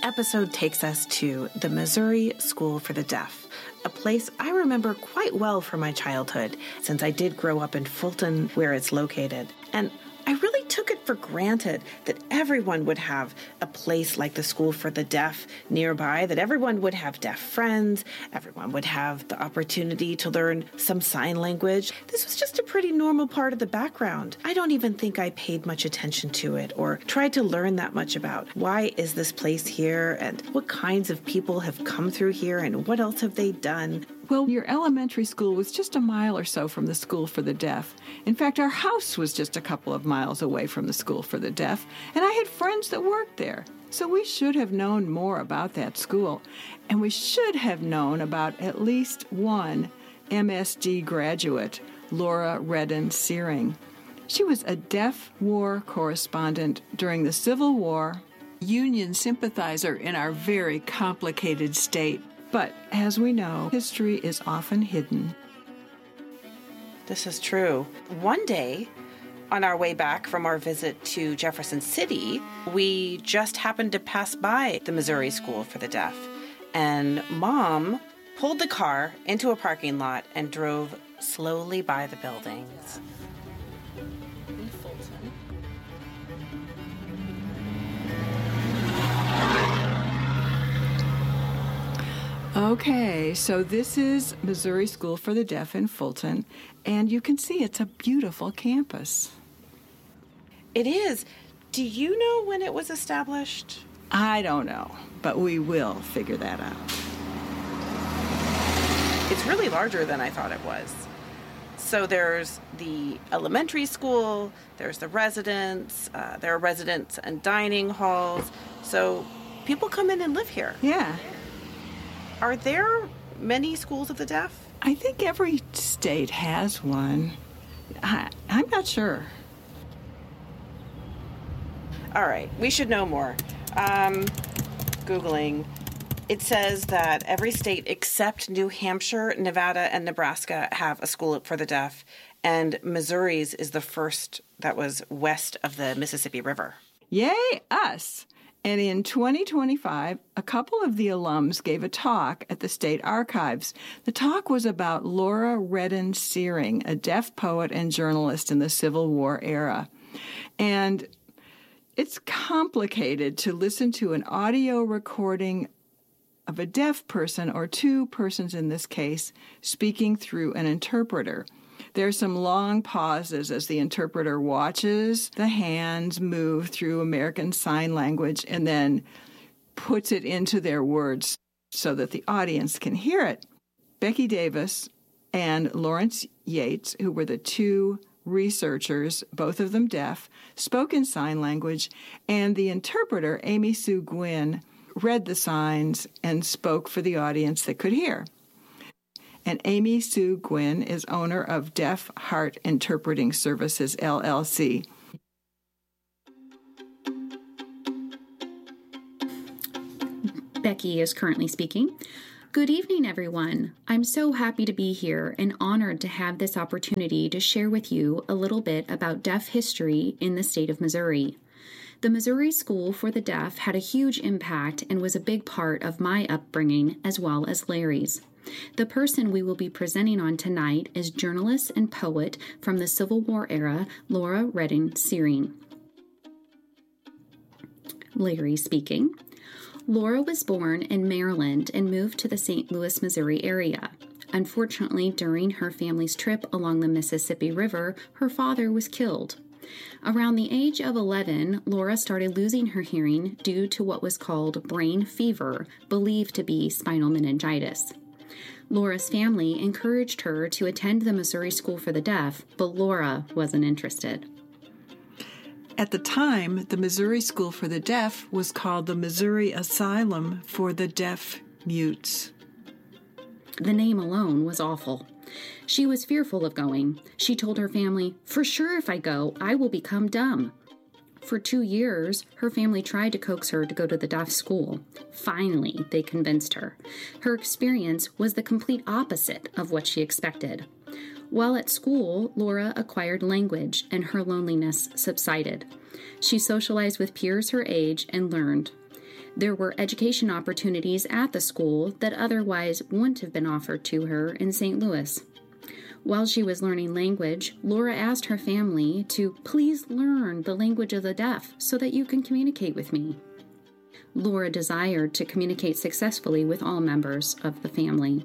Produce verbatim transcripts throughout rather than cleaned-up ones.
episode takes us to the Missouri School for the Deaf, a place I remember quite well from my childhood, since I did grow up in Fulton, where it's located. And I really took it for granted that everyone would have a place like the School for the Deaf nearby, that everyone would have deaf friends, everyone would have the opportunity to learn some sign language. This was just a pretty normal part of the background. I don't even think I paid much attention to it or tried to learn that much about why is this place here and what kinds of people have come through here and what else have they done. Well, your elementary school was just a mile or so from the School for the Deaf. In fact, our house was just a couple of miles away from the School for the Deaf, and I had friends that worked there. So we should have known more about that school, and we should have known about at least one M S D graduate, Laura Redden Searing. She was a deaf war correspondent during the Civil War, Union sympathizer in our very complicated state. But, as we know, history is often hidden. This is true. One day, on our way back from our visit to Jefferson City, we just happened to pass by the Missouri School for the Deaf. And Mom pulled the car into a parking lot and drove slowly by the buildings. Okay, so this is Missouri School for the Deaf in Fulton, and you can see it's a beautiful campus. It is. Do you know when it was established? I don't know, but we will figure that out. It's really larger than I thought it was. So there's the elementary school, there's the residence, uh, there are residence and dining halls. So people come in and live here. Yeah. Are there many schools of the deaf? I think every state has one. I, I'm not sure. All right, we should know more. Um, Googling. It says that every state except New Hampshire, Nevada, and Nebraska have a school for the deaf, and Missouri's is the first that was west of the Mississippi River. Yay, us! And in twenty twenty-five, a couple of the alums gave a talk at the State Archives. The talk was about Laura Redden Searing, a deaf poet and journalist in the Civil War era. And it's complicated to listen to an audio recording of a deaf person, or two persons in this case, speaking through an interpreter. There's some long pauses as the interpreter watches the hands move through American Sign Language and then puts it into their words so that the audience can hear it. Becky Davis and Lawrence Yates, who were the two researchers, both of them deaf, spoke in sign language, and the interpreter, Amy Sue Gwynn, read the signs and spoke for the audience that could hear. And Amy Sue Gwynn is owner of Deaf Heart Interpreting Services, L L C. Becky is currently speaking. Good evening, everyone. I'm so happy to be here and honored to have this opportunity to share with you a little bit about deaf history in the state of Missouri. The Missouri School for the Deaf had a huge impact and was a big part of my upbringing as well as Larry's. The person we will be presenting on tonight is journalist and poet from the Civil War era, Laura Redden Searing. Larry speaking. Laura was born in Maryland and moved to the Saint Louis, Missouri area. Unfortunately, during her family's trip along the Mississippi River, her father was killed. Around the age of eleven, Laura started losing her hearing due to what was called brain fever, believed to be spinal meningitis. Laura's family encouraged her to attend the Missouri School for the Deaf, but Laura wasn't interested. At the time, the Missouri School for the Deaf was called the Missouri Asylum for the Deaf Mutes. The name alone was awful. She was fearful of going. She told her family, "For sure if I go, I will become dumb." For two years, her family tried to coax her to go to the deaf school. Finally, they convinced her. Her experience was the complete opposite of what she expected. While at school, Laura acquired language and her loneliness subsided. She socialized with peers her age and learned. There were education opportunities at the school that otherwise wouldn't have been offered to her in Saint Louis. While she was learning language, Laura asked her family to please learn the language of the deaf so that you can communicate with me. Laura desired to communicate successfully with all members of the family.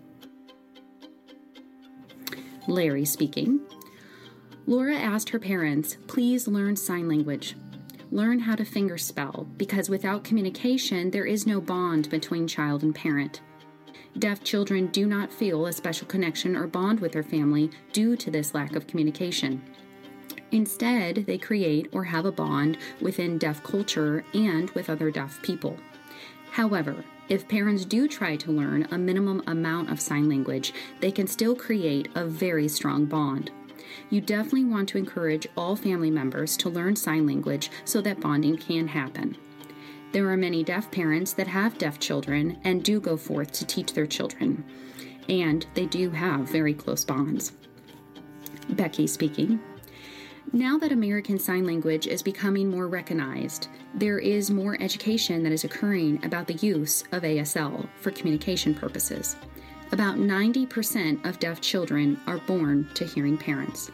Larry speaking. Laura asked her parents, please learn sign language. Learn how to fingerspell, because without communication, there is no bond between child and parent. Deaf children do not feel a special connection or bond with their family due to this lack of communication. Instead, they create or have a bond within deaf culture and with other deaf people. However, if parents do try to learn a minimum amount of sign language, they can still create a very strong bond. You definitely want to encourage all family members to learn sign language so that bonding can happen. There are many deaf parents that have deaf children and do go forth to teach their children, and they do have very close bonds. Becky speaking. Now that American Sign Language is becoming more recognized, there is more education that is occurring about the use of A S L for communication purposes. About ninety percent of deaf children are born to hearing parents.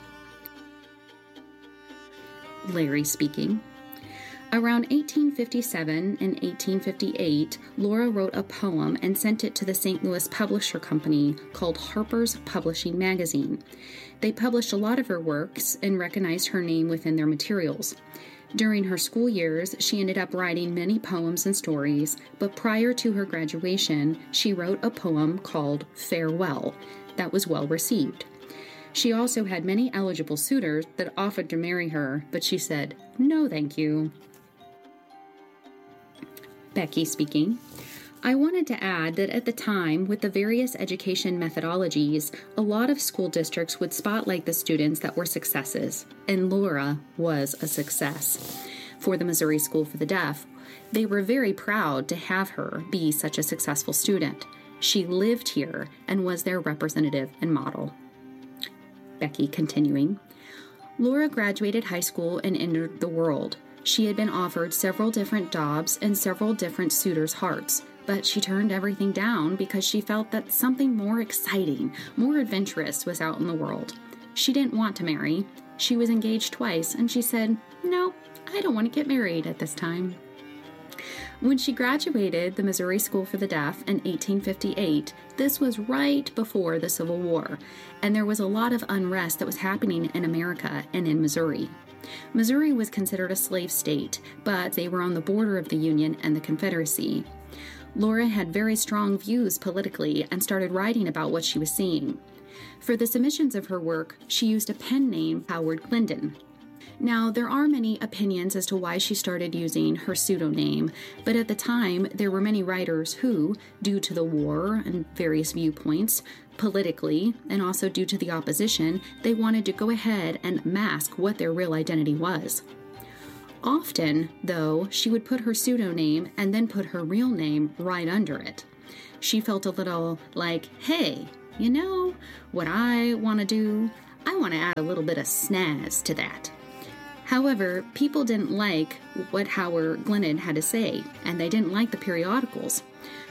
Larry speaking. Around eighteen fifty-seven and eighteen fifty-eight, Laura wrote a poem and sent it to the Saint Louis Publisher Company called Harper's Publishing Magazine. They published a lot of her works and recognized her name within their materials. During her school years, she ended up writing many poems and stories, but prior to her graduation, she wrote a poem called Farewell that was well received. She also had many eligible suitors that offered to marry her, but she said, no thank you. Becky speaking. I wanted to add that at the time, with the various education methodologies, a lot of school districts would spotlight the students that were successes, and Laura was a success. For the Missouri School for the Deaf, they were very proud to have her be such a successful student. She lived here and was their representative and model. Becky continuing. Laura graduated high school and entered the world. She had been offered several different jobs and several different suitors' hearts, but she turned everything down because she felt that something more exciting, more adventurous was out in the world. She didn't want to marry. She was engaged twice, and she said, no, I don't want to get married at this time. When she graduated the Missouri School for the Deaf in eighteen fifty-eight, this was right before the Civil War, and there was a lot of unrest that was happening in America and in Missouri. Missouri was considered a slave state, but they were on the border of the Union and the Confederacy. Laura had very strong views politically and started writing about what she was seeing. For the submissions of her work, she used a pen name, Howard Glendon. Now, there are many opinions as to why she started using her pseudonym, but at the time, there were many writers who, due to the war and various viewpoints, politically, and also due to the opposition, they wanted to go ahead and mask what their real identity was. Often, though, she would put her pseudonym and then put her real name right under it. She felt a little like, hey, you know what I want to do? I want to add a little bit of snazz to that. However, people didn't like what Howard Glendon had to say, and they didn't like the periodicals.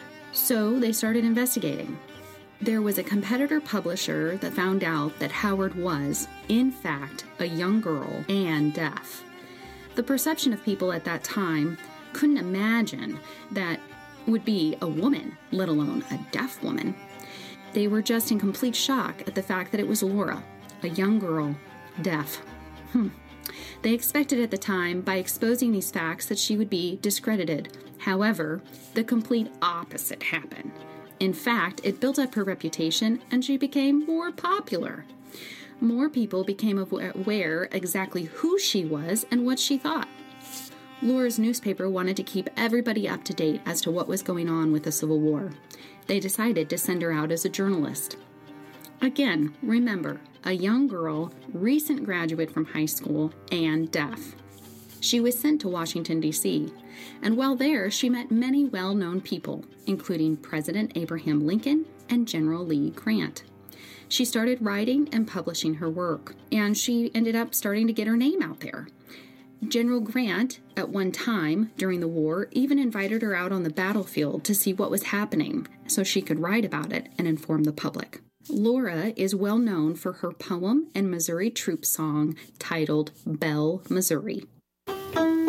So they started investigating. There was a competitor publisher that found out that Howard was, in fact, a young girl and deaf. The perception of people at that time couldn't imagine that would be a woman, let alone a deaf woman. They were just in complete shock at the fact that it was Laura, a young girl, deaf. Hmm. They expected at the time, by exposing these facts, that she would be discredited. However, the complete opposite happened. In fact, it built up her reputation, and she became more popular. More people became aware exactly who she was and what she thought. Laura's newspaper wanted to keep everybody up to date as to what was going on with the Civil War. They decided to send her out as a journalist. Again, remember, a young girl, recent graduate from high school, and deaf. She was sent to Washington, D C, and while there, she met many well-known people, including President Abraham Lincoln and General Lee Grant. She started writing and publishing her work, and she ended up starting to get her name out there. General Grant, at one time during the war, even invited her out on the battlefield to see what was happening so she could write about it and inform the public. Laura is well known for her poem and Missouri troop song titled Belle, Missouri.